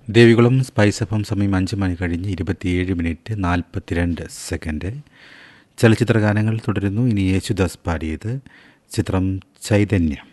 Devikulam spice F M സമയം 5 മണി കഴിഞ്ഞ് 27 minute 42 second. ചലച്ചിത്ര ഗാനങ്ങൾ തുടരുന്നു. ഇനി യേശുദാസ് പാടിയത്. ചിത്രം ചൈതന്യം.